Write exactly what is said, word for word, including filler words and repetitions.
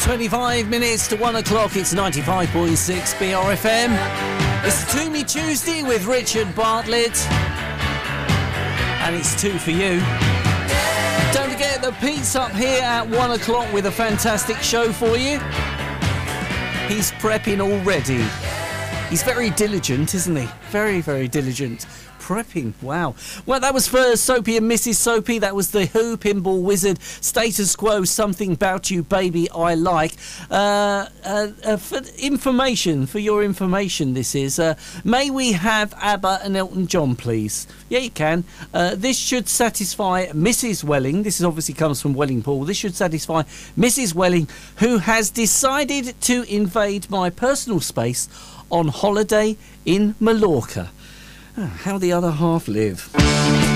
twenty-five minutes to one o'clock. It's ninety-five point six B R F M. It's Toomey Tuesday with Richard Bartlett. And it's two for you. Don't forget that Pete's up here at one o'clock with a fantastic show for you. He's prepping already. He's very diligent, isn't he? Very, very diligent. Prepping, wow. Well, that was for Soapy and Missus Soapy. That was the Who, Pinball Wizard, Status Quo, Something About You, Baby, I Like. Uh, uh, uh, for information, for your information, this is. Uh, may we have ABBA and Elton John, please? Yeah, you can. Uh, this should satisfy Missus Welling. This is obviously comes from Welling Paul. This should satisfy Missus Welling, who has decided to invade my personal space on holiday in Mallorca. How the other half live.